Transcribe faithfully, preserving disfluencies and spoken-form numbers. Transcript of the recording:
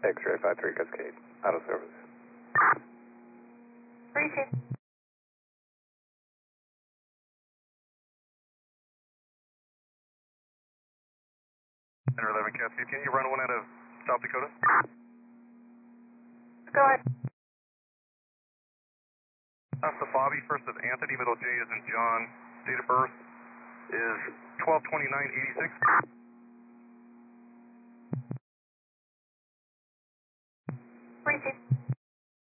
X-ray five three Cascade, out of service. Appreciate it. Center eleven Cascade, can you run one out of South Dakota? Go ahead. That's the Bobby, first is Anthony, middle J is in John, date of birth is twelve twenty-nine eighty-six. Appreciate it.